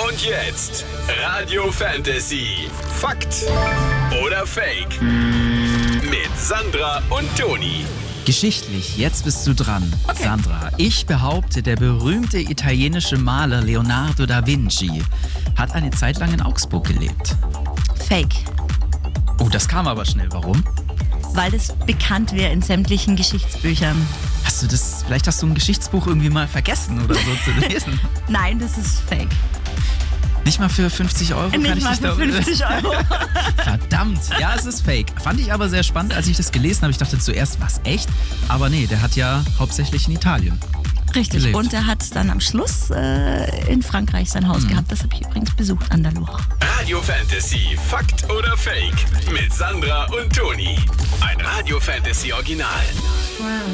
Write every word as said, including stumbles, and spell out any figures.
Und jetzt Radio Fantasy. Fakt oder Fake? Mit Sandra und Toni. Geschichtlich, jetzt bist du dran. Okay. Sandra, ich behaupte, der berühmte italienische Maler Leonardo da Vinci hat eine Zeit lang in Augsburg gelebt. Fake. Oh, das kam aber schnell. Warum? Weil es bekannt wäre in sämtlichen Geschichtsbüchern. Hast du das, vielleicht hast du ein Geschichtsbuch irgendwie mal vergessen oder so zu lesen? Nein, das ist Fake. Nicht mal für fünfzig Euro kann Nicht ich mal dich für da... fünfzig Euro. Verdammt, ja, es ist Fake. Fand ich aber sehr spannend, als ich das gelesen habe. Ich dachte zuerst, was, echt? Aber nee, der hat ja hauptsächlich in Italien Richtig. gelebt. Und er hat dann am Schluss äh, in Frankreich sein Haus mhm. gehabt. Das habe ich übrigens besucht an der Loire. Radio Fantasy. Fakt oder Fake? Mit Sandra und Toni. Ein Radio Fantasy Original.